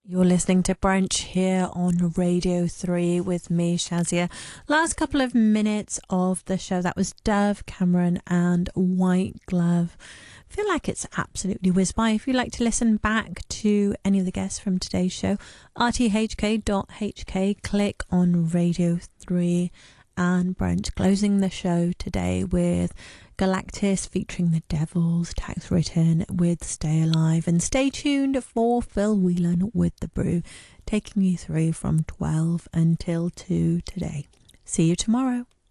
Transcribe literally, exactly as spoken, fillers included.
You're listening to Brunch here on Radio three with me, Shazia. Last couple of minutes of the show, that was Dove Cameron and White Glove. I feel like it's absolutely whizzed by. If you'd like to listen back to any of the guests from today's show, r t h k dot h k, click on Radio three and Brunch. Closing the show today with Galactus featuring the Devils, Tax Written with Stay Alive, and stay tuned for Phil Whelan with The Brew, taking you through from twelve until two today. See you tomorrow.